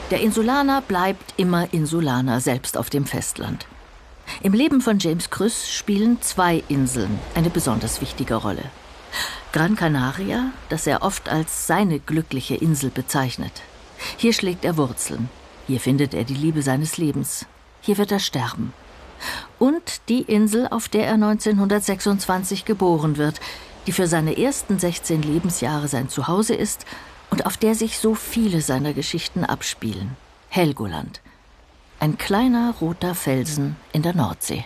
Der Insulaner bleibt immer Insulaner, selbst auf dem Festland. Im Leben von James Krüss spielen 2 Inseln eine besonders wichtige Rolle. Gran Canaria, das er oft als seine glückliche Insel bezeichnet. Hier schlägt er Wurzeln. Hier findet er die Liebe seines Lebens. Hier wird er sterben. Und die Insel, auf der er 1926 geboren wird, die für seine ersten 16 Lebensjahre sein Zuhause ist und auf der sich so viele seiner Geschichten abspielen. Helgoland. Ein kleiner roter Felsen in der Nordsee.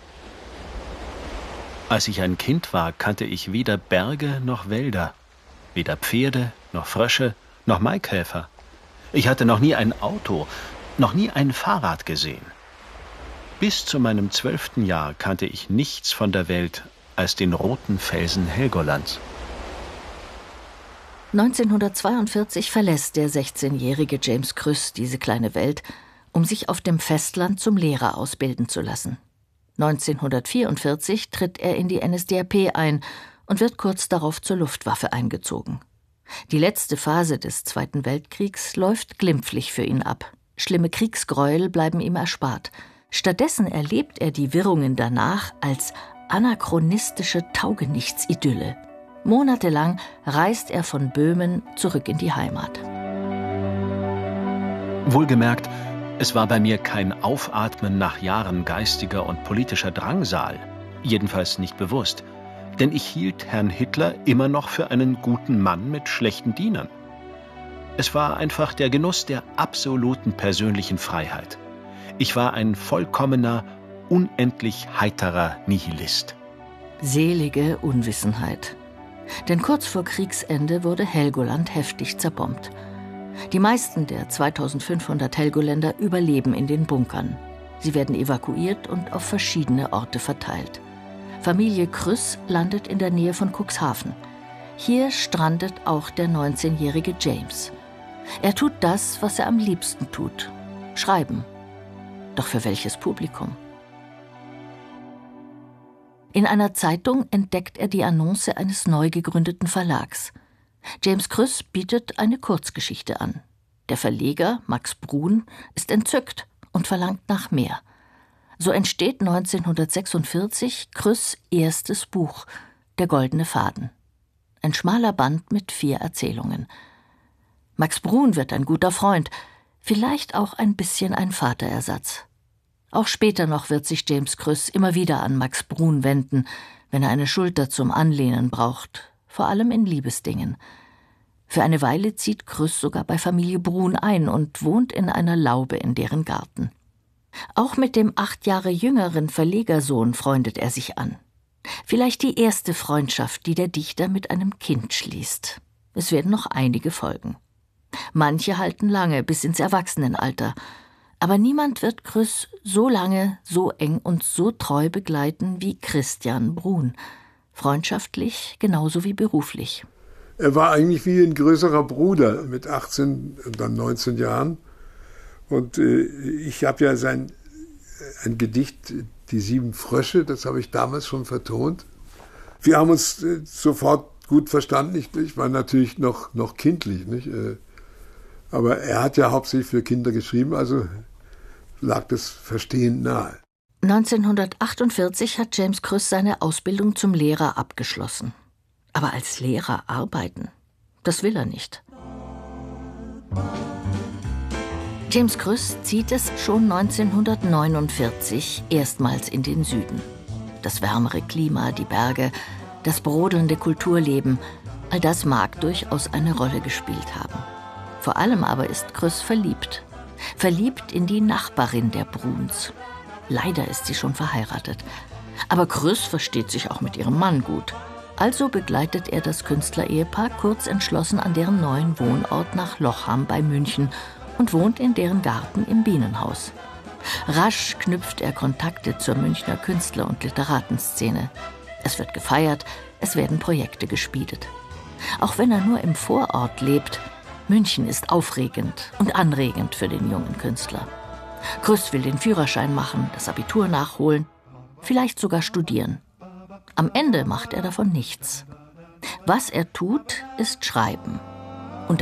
Als ich ein Kind war, kannte ich weder Berge noch Wälder, weder Pferde noch Frösche noch Maikäfer. Ich hatte noch nie ein Auto, noch nie ein Fahrrad gesehen. Bis zu meinem 12. Jahr kannte ich nichts von der Welt als den roten Felsen Helgolands. 1942 verlässt der 16-jährige James Krüss diese kleine Welt, um sich auf dem Festland zum Lehrer ausbilden zu lassen. 1944 tritt er in die NSDAP ein und wird kurz darauf zur Luftwaffe eingezogen. Die letzte Phase des Zweiten Weltkriegs läuft glimpflich für ihn ab. Schlimme Kriegsgräuel bleiben ihm erspart. Stattdessen erlebt er die Wirrungen danach als anachronistische Taugenichts-Idylle. Monatelang reist er von Böhmen zurück in die Heimat. Wohlgemerkt, es war bei mir kein Aufatmen nach Jahren geistiger und politischer Drangsal, jedenfalls nicht bewusst, denn ich hielt Herrn Hitler immer noch für einen guten Mann mit schlechten Dienern. Es war einfach der Genuss der absoluten persönlichen Freiheit. Ich war ein vollkommener, unendlich heiterer Nihilist. Selige Unwissenheit. Denn kurz vor Kriegsende wurde Helgoland heftig zerbombt. Die meisten der 2500 Helgoländer überleben in den Bunkern. Sie werden evakuiert und auf verschiedene Orte verteilt. Familie Krüss landet in der Nähe von Cuxhaven. Hier strandet auch der 19-jährige James. Er tut das, was er am liebsten tut: schreiben. Doch für welches Publikum? In einer Zeitung entdeckt er die Annonce eines neu gegründeten Verlags. James Krüss bietet eine Kurzgeschichte an. Der Verleger, Max Bruhn, ist entzückt und verlangt nach mehr. So entsteht 1946 Krüss' erstes Buch, Der goldene Faden. Ein schmaler Band mit 4 Erzählungen. Max Bruhn wird ein guter Freund, vielleicht auch ein bisschen ein Vaterersatz. Auch später noch wird sich James Krüss immer wieder an Max Bruhn wenden, wenn er eine Schulter zum Anlehnen braucht, vor allem in Liebesdingen. Für eine Weile zieht Krüss sogar bei Familie Bruhn ein und wohnt in einer Laube in deren Garten. Auch mit dem 8 Jahre jüngeren Verlegersohn freundet er sich an. Vielleicht die erste Freundschaft, die der Dichter mit einem Kind schließt. Es werden noch einige folgen. Manche halten lange, bis ins Erwachsenenalter. Aber niemand wird Krüss so lange, so eng und so treu begleiten wie Christian Bruhn. Freundschaftlich genauso wie beruflich. Er war eigentlich wie ein größerer Bruder mit 18 und dann 19 Jahren. Und ich habe ja ein Gedicht, Die 7 Frösche, das habe ich damals schon vertont. Wir haben uns sofort gut verstanden. Ich war natürlich noch kindlich, nicht? Aber er hat ja hauptsächlich für Kinder geschrieben, also lag das Verstehen nahe. 1948 hat James Krüss seine Ausbildung zum Lehrer abgeschlossen. Aber als Lehrer arbeiten, das will er nicht. James Krüss zieht es schon 1949 erstmals in den Süden. Das wärmere Klima, die Berge, das brodelnde Kulturleben, all das mag durchaus eine Rolle gespielt haben. Vor allem aber ist Krüss verliebt. Verliebt in die Nachbarin der Bruhns. Leider ist sie schon verheiratet. Aber Krüss versteht sich auch mit ihrem Mann gut. Also begleitet er das Künstlerehepaar kurz entschlossen an deren neuen Wohnort nach Lochham bei München und wohnt in deren Garten im Bienenhaus. Rasch knüpft er Kontakte zur Münchner Künstler- und Literatenszene. Es wird gefeiert, es werden Projekte geschmiedet. Auch wenn er nur im Vorort lebt, München ist aufregend und anregend für den jungen Künstler. Krüss will den Führerschein machen, das Abitur nachholen, vielleicht sogar studieren. Am Ende macht er davon nichts. Was er tut, ist schreiben.